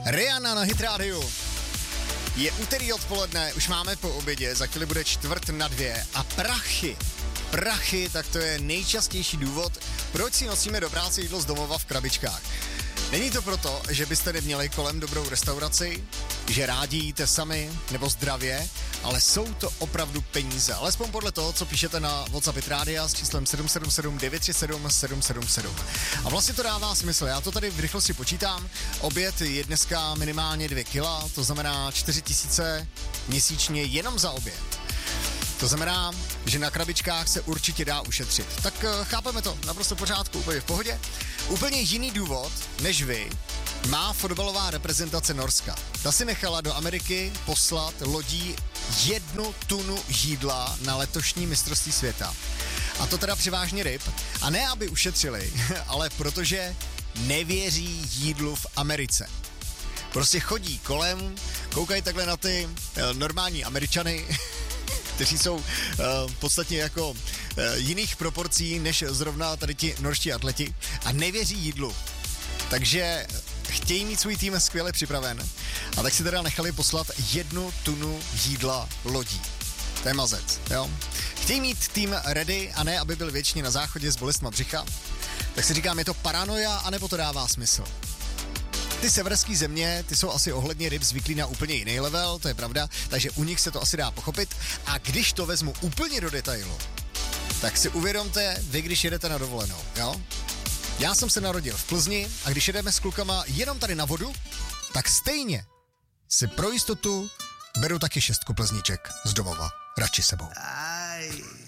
Rihanna na Hit Radio. Je úterý odpoledne, už máme po obědě, za chvíli bude 1:45 a prachy, tak to je nejčastější důvod, proč si nosíme do práce jídlo z domova v krabičkách. Není to proto, že byste neměli kolem dobrou restauraci, že rádi jíte sami nebo zdravě, ale jsou to opravdu peníze. Alespoň podle toho, co píšete na WhatsApp Hit Radia s číslem 777 937 777. A vlastně to dává smysl. Já to tady v rychlosti počítám. Oběd je dneska minimálně 2 kila, to znamená 4 000 měsíčně jenom za oběd. To znamená, že na krabičkách se určitě dá ušetřit. Tak chápeme to, naprosto v pořádku, úplně v pohodě. Úplně jiný důvod, než vy, má fotbalová reprezentace Norska. Ta si nechala do Ameriky poslat lodí 1 tunu jídla na letošní mistrovství světa. A to teda převážně ryb. A ne, aby ušetřili, ale protože nevěří jídlu v Americe. Prostě chodí kolem, koukají takhle na ty normální Američany, kteří jsou podstatně jako jiných proporcí než zrovna tady ti norští atleti a nevěří jídlu. Takže chtějí mít svůj tým skvěle připraven a tak si teda nechali poslat 1 tunu jídla lodí. To je mazec, jo. Chtějí mít tým ready a ne, aby byl věčně na záchodě s bolestma břicha. Tak si říkám, je to paranoia, anebo to dává smysl? Ty severské země, ty jsou asi ohledně ryb zvyklí na úplně jiný level, to je pravda, takže u nich se to asi dá pochopit. A když to vezmu úplně do detailu, tak si uvědomte, vy když jedete na dovolenou, jo? Já jsem se narodil v Plzni a když jedeme s klukama jenom tady na vodu, tak stejně si pro jistotu beru taky 6 plzniček z domova, radši sebou.